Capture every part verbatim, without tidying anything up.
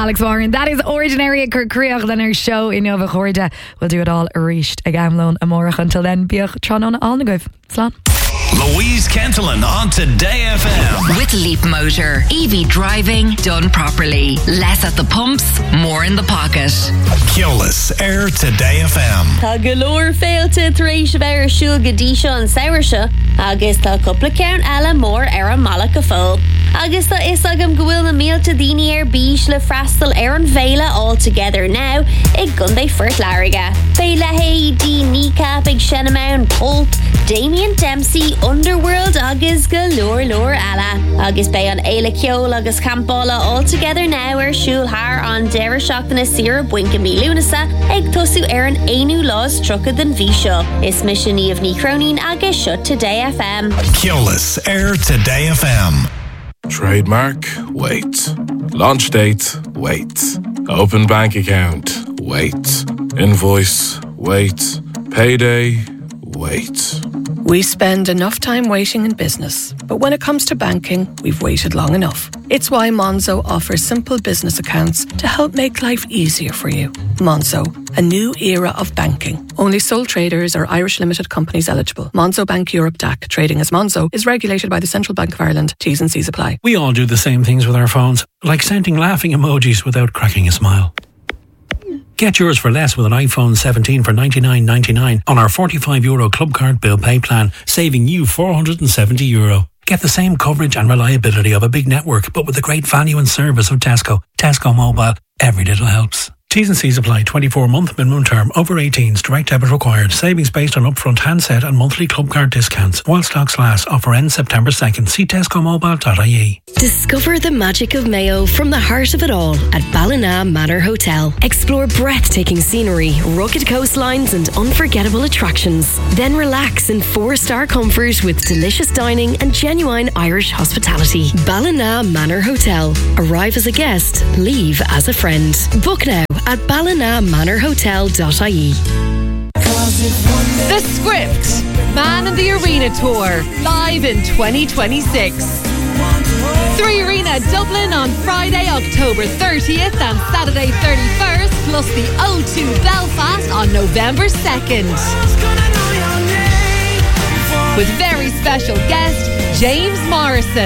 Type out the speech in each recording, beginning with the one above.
Alex Warren. That is Ordinary Kirkriach than our show in Nova Chorda. We'll do it all reached a gamlone amorach. Until then, Biach Tron on Alnagov. Slán. Louise Kentelin on Today F M. With Leap Motor. E V driving done properly. Less at the pumps, more in the pocket. Keolis Air Today F M. Tá galore féilte thréis bheir siúl gadísio an saoirse, agus tá cúpla ceann eile mór ar an malach a fol. Agus tá is agam go bhfuil na mílta daoine ar bís le freastal ar an bhéile all together now ag gundé fuirt láiriga. Bhéile Haidí, Kneecap ag Shenamount, Pulp, Damien Dempsey, Underworld agus galore lore eile. Agus bé an éile ceol agus campála all together now ar siúl haar an deire seachtainna sira buinca mí lúnasa ag tosú ar an éanú lás trucha den bhí seo. Is missioní of ní cronín agus seo Today F M. Keolis Air Today F M. Trademark, wait. Launch date, wait. Open bank account, wait. Invoice, wait. Payday, wait. We spend enough time waiting in business, but when it comes to banking, we've waited long enough. It's why Monzo offers simple business accounts to help make life easier for you. Monzo, a new era of banking. Only sole traders or Irish limited companies eligible. Monzo Bank Europe D A C, trading as Monzo, is regulated by the Central Bank of Ireland. T's and C's apply. We all do the same things with our phones, like sending laughing emojis without cracking a smile. Get yours for less with an iPhone seventeen for ninety-nine ninety-nine on our forty-five euro Club Card Bill Pay plan, saving you four hundred seventy euro. Get the same coverage and reliability of a big network, but with the great value and service of Tesco. Tesco Mobile. Every little helps. T's and C's apply. twenty-four month minimum term. Over eighteens. Direct debit required. Savings based on upfront handset and monthly club card discounts. While stocks last. Offer ends September second. See tesco mobile dot I E. Discover the magic of Mayo from the heart of it all at Ballina Manor Hotel. Explore breathtaking scenery, rugged coastlines and unforgettable attractions. Then relax in four-star comfort with delicious dining and genuine Irish hospitality. Ballina Manor Hotel. Arrive as a guest, leave as a friend. Book now at ballina manor hotel dot I E. The Script, Man in the Arena Tour, live in twenty twenty-six. Three Arena Dublin on Friday, October thirtieth and Saturday thirty-first, plus the O two Belfast on November second. With very special guest, James Morrison.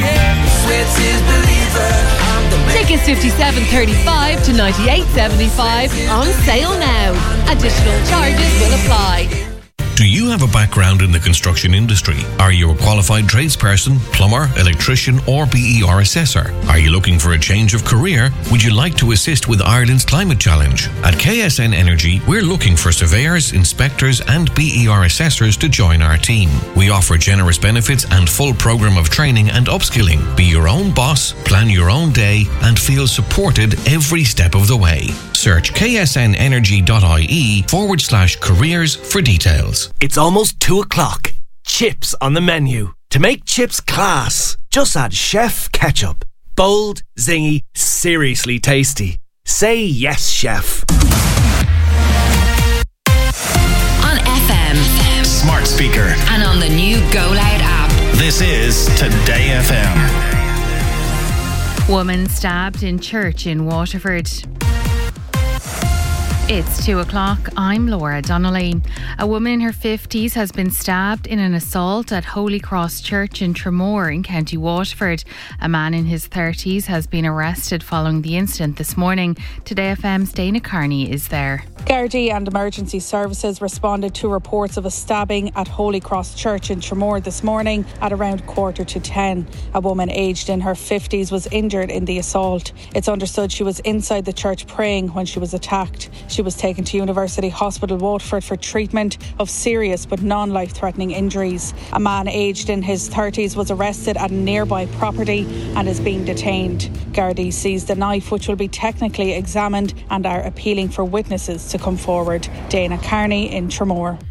Tickets fifty-seven thirty-five to ninety-eight seventy-five on sale now. Additional charges will apply. Do you have a background in the construction industry? Are you a qualified tradesperson, plumber, electrician or B E R assessor? Are you looking for a change of career? Would you like to assist with Ireland's climate challenge? At K S N Energy, we're looking for surveyors, inspectors and B E R assessors to join our team. We offer generous benefits and full program of training and upskilling. Be your own boss, plan your own day and feel supported every step of the way. Search ksnenergy.ie forward slash careers for details. It's almost two o'clock. Chips on the menu. To make chips class, just add Chef Ketchup. Bold, zingy, seriously tasty. Say yes, chef. On F M, Smart speaker, and on the new Go Loud app. This is Today F M. Woman stabbed in church in Waterford. It's two o'clock. I'm Laura Donnelly. A woman in her fifties has been stabbed in an assault at Holy Cross Church in Tramore in County Waterford. A man in his thirties has been arrested following the incident this morning. Today F M's Dana Carney is there. Gardaí and emergency services responded to reports of a stabbing at Holy Cross Church in Tramore this morning at around quarter to ten. A woman aged in her fifties was injured in the assault. It's understood she was inside the church praying when she was attacked. She was taken to University Hospital Waterford for treatment of serious but non-life-threatening injuries. A man aged in his thirties was arrested at a nearby property and is being detained. Gardaí seized a knife which will be technically examined and are appealing for witnesses to come forward. Dana Carney in Tramore.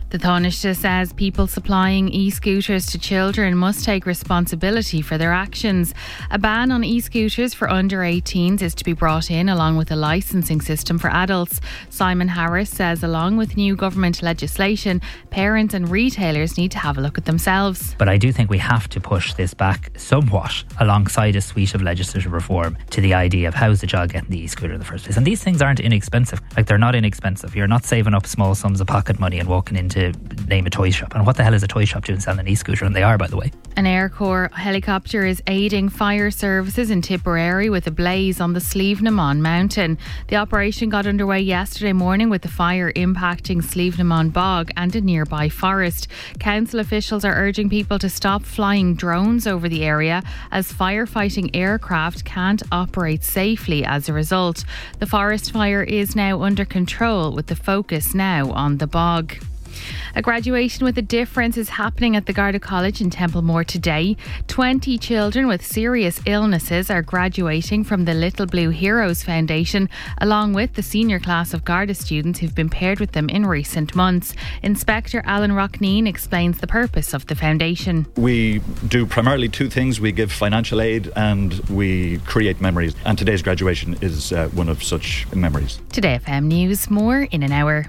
The Taoiseach says people supplying e-scooters to children must take responsibility for their actions. A ban on e-scooters for under eighteens is to be brought in along with a licensing system for adults. Simon Harris says along with new government legislation, parents and retailers need to have a look at themselves. But I do think we have to push this back somewhat alongside a suite of legislative reform to the idea of how's the child getting the e-scooter in the first place. And these things aren't inexpensive. Like, they're not inexpensive. You're not saving up small sums of pocket money and walking into to name a toy shop. And what the hell is a toy shop doing selling an e-scooter? And they are, by the way. An Air Corps helicopter is aiding fire services in Tipperary with a blaze on the Slievenamon mountain. The operation got underway yesterday morning with the fire impacting Slievenamon bog and a nearby forest. Council officials are urging people to stop flying drones over the area as firefighting aircraft can't operate safely as a result. The forest fire is now under control with the focus now on the bog. A graduation with a difference is happening at the Garda College in Templemore today. twenty children with serious illnesses are graduating from the Little Blue Heroes Foundation, along with the senior class of Garda students who've been paired with them in recent months. Inspector Alan Rockneen explains the purpose of the foundation. We do primarily two things. We give financial aid and we create memories. And today's graduation is uh, one of such memories. Today F M News, more in an hour.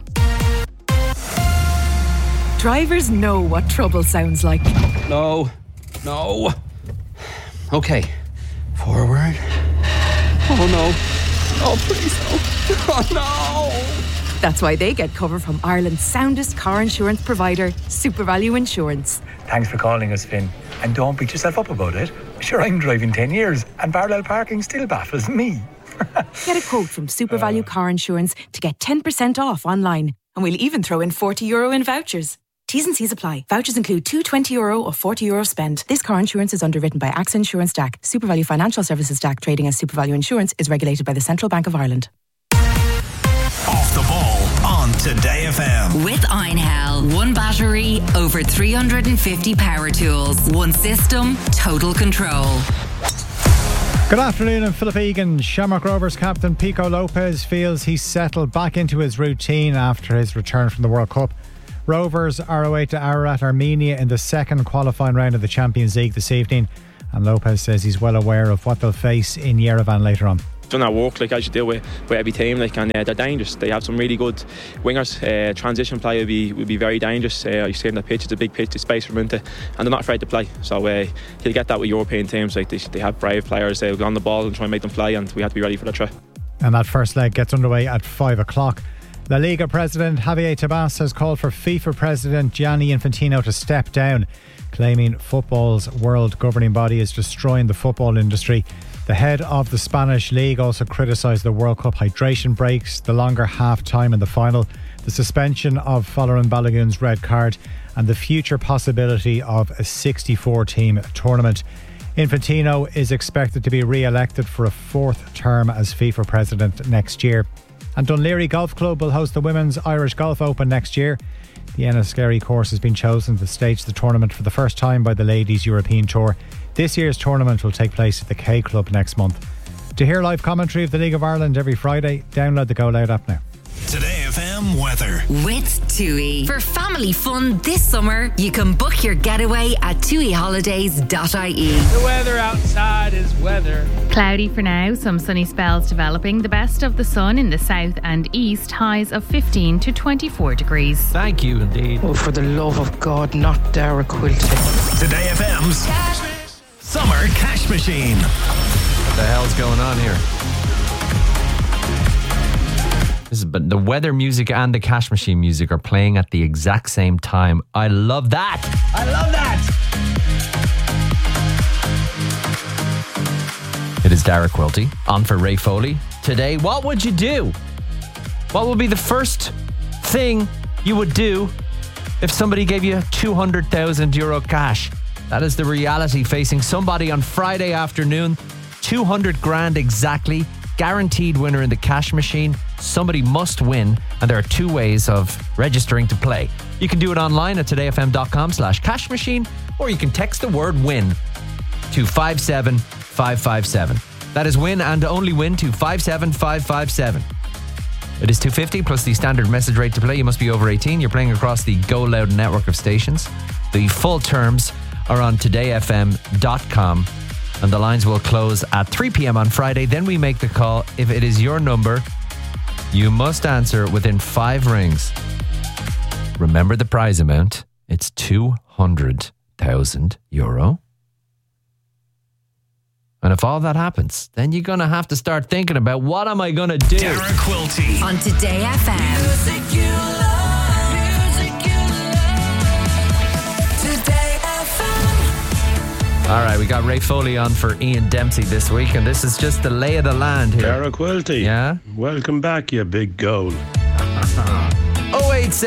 Drivers know what trouble sounds like. No, no. Okay, forward. Oh no, oh please no, oh no. That's why they get cover from Ireland's soundest car insurance provider, SuperValue Insurance. Thanks for calling us, Finn. And don't beat yourself up about it. Sure, I'm driving ten years and parallel parking still baffles me. Get a quote from SuperValue Car Insurance to get ten percent off online. And we'll even throw in forty euro in vouchers. T's and C's apply. Vouchers include two twenty euro or forty euro spend. This car insurance is underwritten by AXA Insurance D A C. SuperValue Financial Services D A C, trading as SuperValue Insurance, is regulated by the Central Bank of Ireland. Off the ball on Today F M. With Einhell. One battery, over three hundred fifty power tools. One system, total control. Good afternoon, I'm Philip Egan. Shamrock Rovers captain Pico Lopez feels he's settled back into his routine after his return from the World Cup. Rovers are away to Ararat, Armenia in the second qualifying round of the Champions League this evening, and Lopez says he's well aware of what they'll face in Yerevan later on. Done our work like as you do with, with every team, like, and uh, they're dangerous. They have some really good wingers. Uh, transition play will be will be very dangerous. Uh, you see on the pitch, it's a big pitch, the space for them into, and they're not afraid to play. So uh, you'll get that with European teams. Like they, they have brave players. They'll go on the ball and try and make them play, and we have to be ready for the threat. And that first leg gets underway at five o'clock. La Liga President Javier Tebas has called for FIFA President Gianni Infantino to step down, claiming football's world governing body is destroying the football industry. The head of the Spanish league also criticised the World Cup hydration breaks, the longer half time in the final, the suspension of Folarin Balogun's red card, and the future possibility of a sixty-four team tournament. Infantino is expected to be re-elected for a fourth term as FIFA president next year. And Dunleary Golf Club will host the Women's Irish Golf Open next year. The Enniskerry course has been chosen to stage the tournament for the first time by the Ladies European Tour. This year's tournament will take place at the K Club next month. To hear live commentary of the League of Ireland every Friday, download the Go Loud app now. Today F M weather. With TUI. For family fun this summer, you can book your getaway at tui holidays dot I E. The weather outside is weather. Cloudy for now, some sunny spells developing. The best of the sun in the south and east, highs of fifteen to twenty-four degrees. Thank you indeed. Oh, for the love of God, not Dara Quilty. Today F M's Cash Summer Cash Machine. What the hell's going on here? This is, but the weather music and the cash machine music are playing at the exact same time. I love that. I love that. It is Dara Quilty on for Ray Foley. Today, what would you do? What would be the first thing you would do if somebody gave you two hundred thousand euro cash? That is the reality facing somebody on Friday afternoon. two hundred grand exactly. Guaranteed winner in the cash machine. Somebody must win, and there are two ways of registering to play. You can do it online at todayfm.com slash cash machine, or you can text the word win to five seven five five seven. That is win and only win to five seven five five seven. It is two hundred fifty plus the standard message rate to play. You must be over eighteen. You're playing across the Go Loud network of stations. The full terms are on today f m dot com, and the lines will close at three p.m. on Friday. Then we make the call. If it is your number, you must answer within five rings. Remember the prize amount. It's two hundred thousand euro. And if all that happens, then you're going to have to start thinking about, what am I going to do? Dara Quilty on Today F M. Music you love, music you love. Today F M. All right, we got Ray Foley on for Ian Dempsey this week, and this is just the lay of the land here. Dara Quilty. Yeah? Welcome back, you big goal.